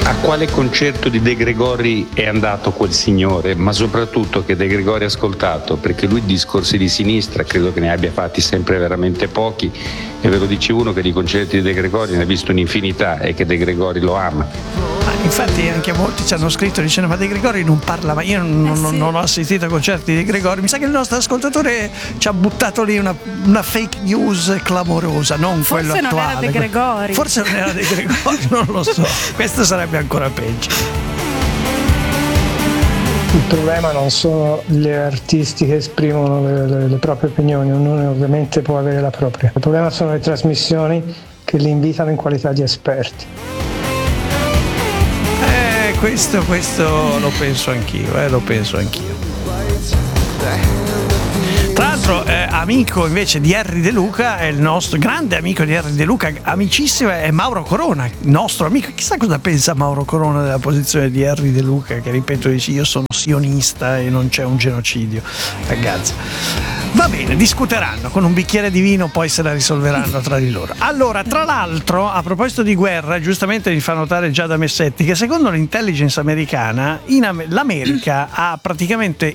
A quale concerto di De Gregori è andato quel signore? Ma soprattutto che De Gregori ha ascoltato, perché lui discorsi di sinistra credo che ne abbia fatti sempre veramente pochi, e ve lo dice uno che di concerti di De Gregori ne ha visto un'infinità e che De Gregori lo ama. Infatti anche molti ci hanno scritto dicendo: ma De Gregori non parla, ma io non ho assistito a concerti di De Gregori. Mi sa che il nostro ascoltatore ci ha buttato lì una fake news clamorosa, non forse quello attuale. Non era De Gregori. Forse non era De Gregori, non lo so. Questo sarebbe ancora peggio. Il problema non sono gli artisti che esprimono le proprie opinioni, ognuno ovviamente può avere la propria. Il problema sono le trasmissioni che li invitano in qualità di esperti. Questo lo penso anch'io. Tra l'altro amico invece di Henry De Luca, è il nostro grande amico di Henry De Luca, amicissimo, è Mauro Corona, nostro amico. Chissà cosa pensa Mauro Corona della posizione di Henry De Luca, che ripeto dice: io sono sionista e non c'è un genocidio. Ragazzi, va bene, discuteranno con un bicchiere di vino, poi se la risolveranno tra di loro. Allora, tra l'altro, a proposito di guerra, giustamente mi fa notare Giada Messetti che secondo l'intelligence americana l'America ha praticamente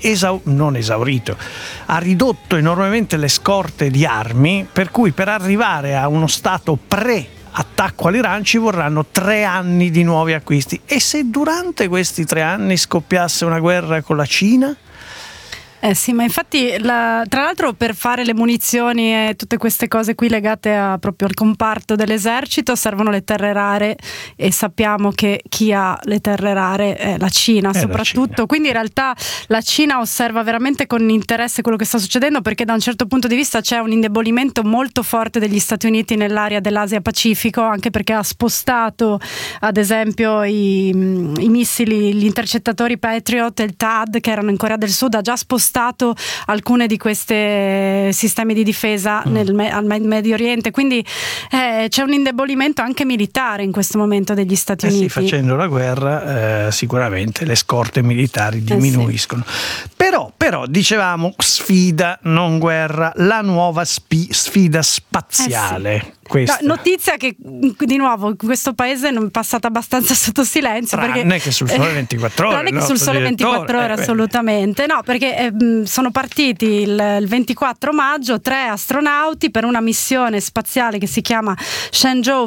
ha ridotto enormemente le scorte di armi, per cui per arrivare a uno stato attacco all'Iran ci vorranno 3 anni di nuovi acquisti. E se durante questi 3 anni scoppiasse una guerra con la Cina? Sì, ma infatti tra l'altro per fare le munizioni e tutte queste cose qui legate proprio al comparto dell'esercito servono le terre rare, e sappiamo che chi ha le terre rare è la Cina soprattutto. La Cina. Quindi in realtà la Cina osserva veramente con interesse quello che sta succedendo, perché da un certo punto di vista c'è un indebolimento molto forte degli Stati Uniti nell'area dell'Asia Pacifico, anche perché ha spostato ad esempio i missili, gli intercettatori Patriot e il THAAD che erano in Corea del Sud, ha già spostato alcune di queste sistemi di difesa al Medio Oriente, quindi c'è un indebolimento anche militare in questo momento degli Stati Uniti. Sì, facendo la guerra sicuramente le scorte militari diminuiscono. Sì. Però dicevamo sfida, non guerra, la nuova sfida spaziale. Sì. No, notizia che di nuovo in questo paese non è passata abbastanza sotto silenzio, tranne che sul Sole 24 Ore. Non è che sul Sole 24 Ore assolutamente no, perché sono partiti il 24 maggio 3 astronauti per una missione spaziale che si chiama Shenzhou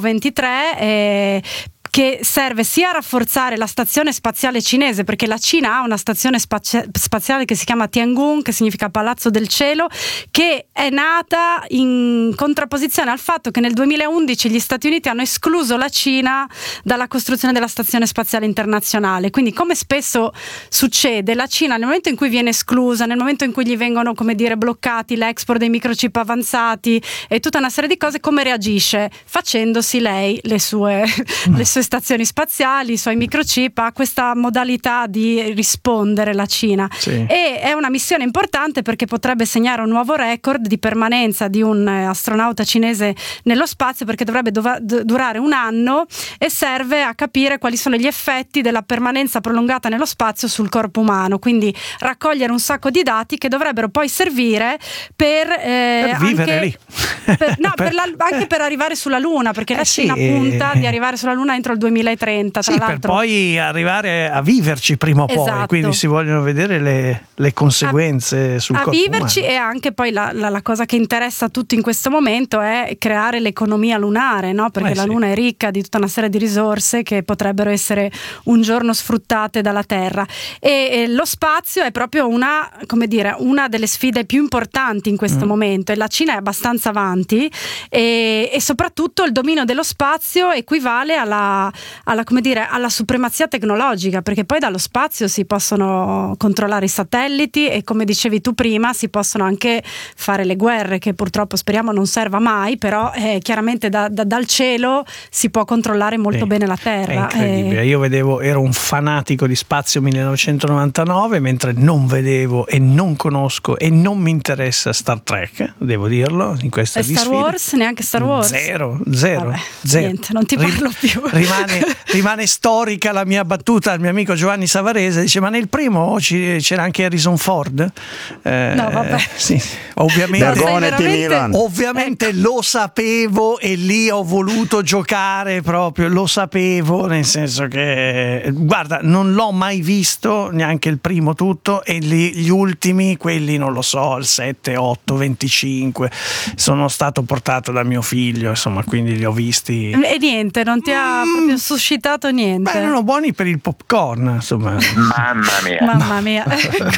23, che serve sia a rafforzare la stazione spaziale cinese, perché la Cina ha una stazione spaziale che si chiama Tiangong, che significa Palazzo del Cielo, che è nata in contrapposizione al fatto che nel 2011 gli Stati Uniti hanno escluso la Cina dalla costruzione della stazione spaziale internazionale. Quindi, come spesso succede, la Cina nel momento in cui viene esclusa, nel momento in cui gli vengono, come dire, bloccati l'export dei microchip avanzati e tutta una serie di cose, come reagisce? Facendosi lei le sue stazioni spaziali, i suoi microchip. Ha questa modalità di rispondere la Cina, sì. E è una missione importante perché potrebbe segnare un nuovo record di permanenza di un astronauta cinese nello spazio, perché dovrebbe durare 1 anno e serve a capire quali sono gli effetti della permanenza prolungata nello spazio sul corpo umano, quindi raccogliere un sacco di dati che dovrebbero poi servire per vivere anche, lì anche per arrivare sulla Luna, perché la Cina punta di arrivare sulla Luna entro il 2030, tra l'altro. Per poi arrivare a viverci prima o poi, quindi si vogliono vedere le conseguenze sul corpo viverci umano. E anche poi la cosa che interessa a tutti in questo momento è creare l'economia lunare, no? Perché la Luna è ricca di tutta una serie di risorse che potrebbero essere un giorno sfruttate dalla Terra, e lo spazio è proprio una delle sfide più importanti in questo momento, e la Cina è abbastanza avanti, e soprattutto il dominio dello spazio equivale alla supremazia tecnologica, perché poi dallo spazio si possono controllare i satelliti e, come dicevi tu prima, si possono anche fare le guerre, che purtroppo speriamo non serva mai, però chiaramente dal cielo si può controllare molto bene la Terra. È incredibile. Io ero un fanatico di Spazio 1999, mentre non vedevo e non conosco e non mi interessa Star Trek, devo dirlo, in questa Star Wars? Neanche Star Wars? Zero. Niente, non ti parlo più. rimane storica la mia battuta al mio amico Giovanni Savarese, dice: ma nel primo c'era anche Harrison Ford? No, vabbè. Sì, ovviamente lo sapevo, e lì ho voluto giocare proprio, lo sapevo, nel senso che, guarda, non l'ho mai visto neanche il primo tutto, e gli ultimi, quelli non lo so, il 7, 8, 25, sono stato portato da mio figlio, insomma, quindi li ho visti. E niente, non ti ha proprio suscitato niente? Beh, erano buoni per il popcorn, insomma. Mamma mia. Mamma mia.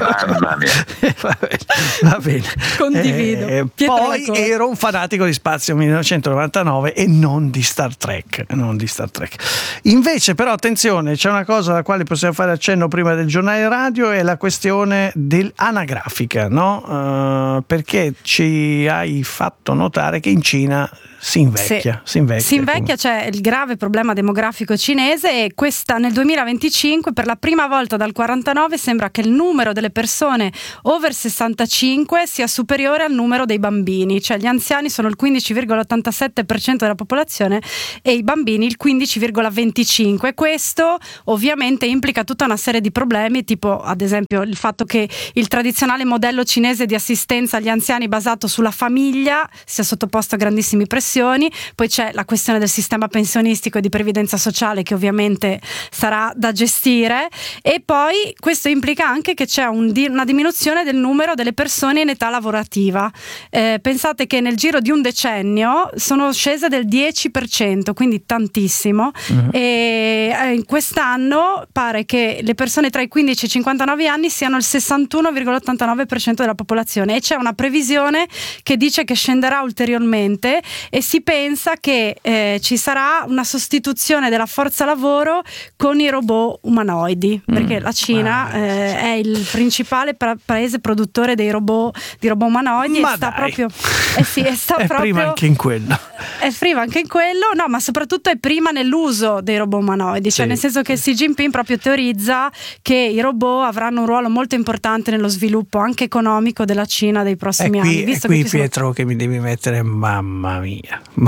Va bene. Condivido. Poi ero un fanatico di Spazio 1999 e non di Star Trek. Invece, però, attenzione, c'è una cosa alla quale possiamo fare accenno prima del giornale radio, è la questione dell'anagrafica, no? Perché ci hai fatto notare che in Cina si invecchia, c'è il grave problema demografico cinese, e nel 2025 per la prima volta dal 49 sembra che il numero delle persone over 65 sia superiore al numero dei bambini, cioè gli anziani sono il 15,87% della popolazione e i bambini il 15,25%. Questo ovviamente implica tutta una serie di problemi, tipo ad esempio il fatto che il tradizionale modello cinese di assistenza agli anziani basato sulla famiglia sia sottoposto a grandissimi pressioni. Poi c'è la questione del sistema pensionistico e di previdenza sociale, che ovviamente sarà da gestire, e poi questo implica anche che c'è una diminuzione del numero delle persone in età lavorativa. Pensate che nel giro di un decennio sono scese del 10%, quindi tantissimo. E quest'anno pare che le persone tra i 15 e i 59 anni siano il 61,89% della popolazione, e c'è una previsione che dice che scenderà ulteriormente, e si pensa che ci sarà una sostituzione della forza lavoro con i robot umanoidi, perché la Cina è il principale paese produttore di robot umanoidi. Ma e sta dai. proprio prima anche in quello. È prima anche in quello, no, ma soprattutto è prima nell'uso dei robot umanoidi, cioè nel senso che Xi Jinping proprio teorizza che i robot avranno un ruolo molto importante nello sviluppo anche economico della Cina dei prossimi anni. È qui Pietro che mi devi mettere mamma mia.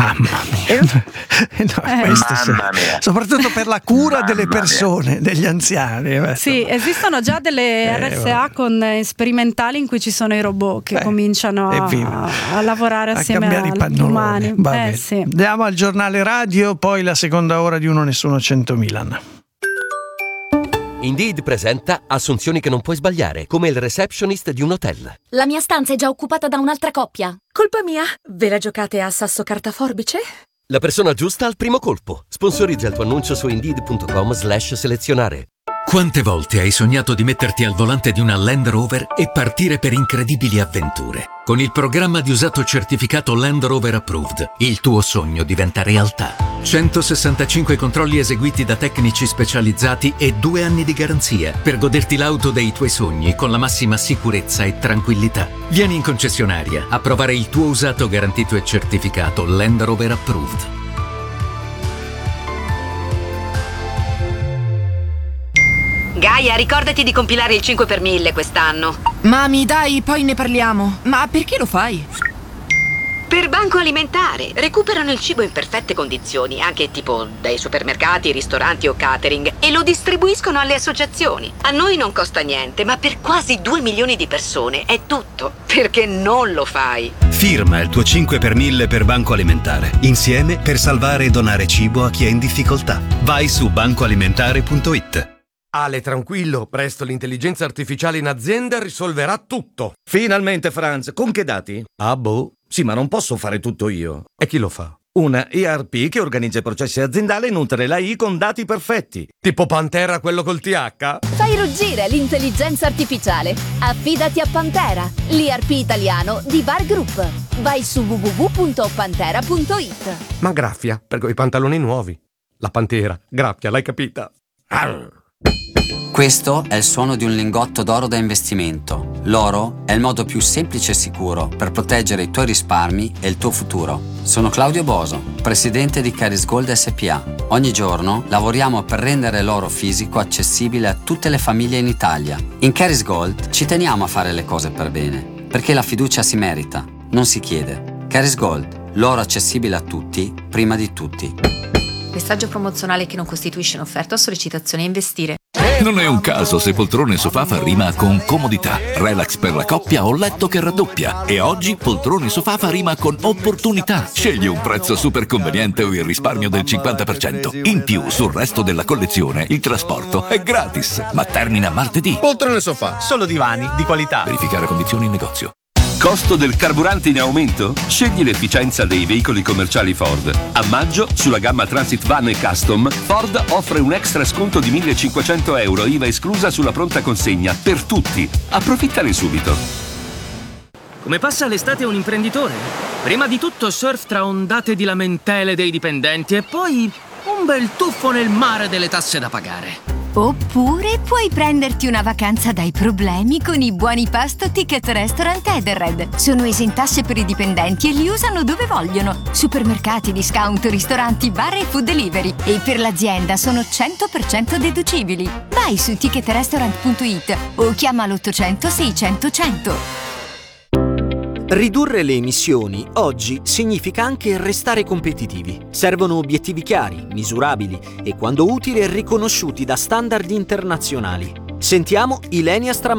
Soprattutto per la cura delle persone, degli anziani. Sì, esistono già delle RSA con sperimentali in cui ci sono i robot che cominciano a lavorare assieme agli umani. Sì. Andiamo al giornale radio, poi la seconda ora di Uno Nessuno 100 Milan. Indeed presenta assunzioni che non puoi sbagliare, come il receptionist di un hotel. La mia stanza è già occupata da un'altra coppia. Colpa mia? Ve la giocate a sasso carta forbice? La persona giusta al primo colpo. Sponsorizza il tuo annuncio su Indeed.com/selezionare. Quante volte hai sognato di metterti al volante di una Land Rover e partire per incredibili avventure? Con il programma di usato certificato Land Rover Approved, il tuo sogno diventa realtà. 165 controlli eseguiti da tecnici specializzati e 2 anni di garanzia per goderti l'auto dei tuoi sogni con la massima sicurezza e tranquillità. Vieni in concessionaria a provare il tuo usato garantito e certificato Land Rover Approved. Gaia, ricordati di compilare il 5 per 1000 quest'anno. Mami, dai, poi ne parliamo. Ma perché lo fai? Per Banco Alimentare. Recuperano il cibo in perfette condizioni, anche tipo dai supermercati, ristoranti o catering, e lo distribuiscono alle associazioni. A noi non costa niente, ma per quasi 2 milioni di persone è tutto. Perché non lo fai? Firma il tuo 5 per 1000 per Banco Alimentare. Insieme per salvare e donare cibo a chi è in difficoltà. Vai su bancoalimentare.it. Ale, tranquillo, presto l'intelligenza artificiale in azienda risolverà tutto. Finalmente, Franz, con che dati? Ah, boh. Sì, ma non posso fare tutto io. E chi lo fa? Una ERP che organizza i processi aziendali e nutre l'AI con dati perfetti. Tipo Pantera, quello col TH? Fai ruggire l'intelligenza artificiale. Affidati a Pantera, l'ERP italiano di Bar Group. Vai su www.pantera.it. Ma graffia, per quei pantaloni nuovi. La Pantera, graffia, l'hai capita? Arr. Questo è il suono di un lingotto d'oro da investimento. L'oro è il modo più semplice e sicuro per proteggere i tuoi risparmi e il tuo futuro. Sono Claudio Boso, presidente di Caris Gold SPA. Ogni giorno lavoriamo per rendere l'oro fisico accessibile a tutte le famiglie in Italia. In Caris Gold ci teniamo a fare le cose per bene, perché la fiducia si merita, non si chiede. Caris Gold, l'oro accessibile a tutti, prima di tutti. Messaggio promozionale che non costituisce un'offerta o sollecitazione a investire. Non è un caso se poltrone sofà fa rima con comodità, relax per la coppia o letto che raddoppia. E oggi poltrone sofà fa rima con opportunità. Scegli un prezzo super conveniente o il risparmio del 50%. In più, sul resto della collezione, il trasporto è gratis. Ma termina martedì. Poltrone sofà, solo divani di qualità. Verificare condizioni in negozio. Costo del carburante in aumento? Scegli l'efficienza dei veicoli commerciali Ford. A maggio, sulla gamma Transit Van e Custom, Ford offre un extra sconto di 1.500 euro, IVA esclusa sulla pronta consegna, per tutti. Approfittane subito. Come passa l'estate un imprenditore? Prima di tutto surf tra ondate di lamentele dei dipendenti e poi un bel tuffo nel mare delle tasse da pagare. Oppure puoi prenderti una vacanza dai problemi con i buoni pasto Ticket Restaurant Edenred. Sono esentasse per i dipendenti e li usano dove vogliono. Supermercati, discount, ristoranti, bar e food delivery. E per l'azienda sono 100% deducibili. Vai su ticketrestaurant.it o chiama l'800 600 100. Ridurre le emissioni oggi significa anche restare competitivi. Servono obiettivi chiari, misurabili e, quando utile, riconosciuti da standard internazionali. Sentiamo Ilenia Stramacci.